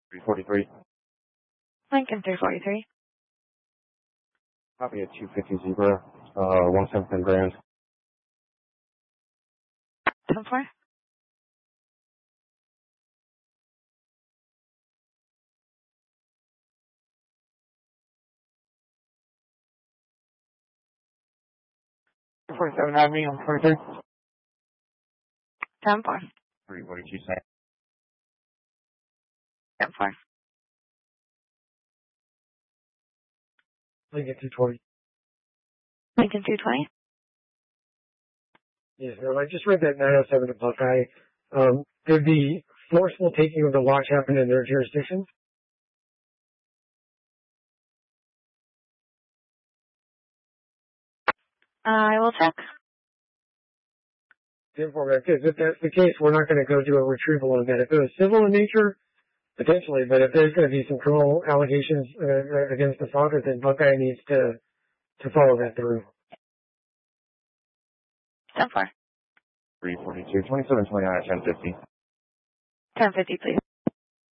343. Lincoln 343. Copy at 250 Zebra, 1/7 grand. 10-4. 47 Avenue on 43. 10-4. 3, what did you say? 10-4. Lincoln 220. Lincoln 220. Yes, no, I just read that 907 at Buckeye. Did the forceful taking of the watch happen in their jurisdiction? I will check. Because if that's the case, we're not going to go do a retrieval on that. If it was civil in nature, potentially, but if there's going to be some criminal allegations against the father, then Buckeye needs to follow that through. 10-4. 342, 2729 at 1050. 1050, please.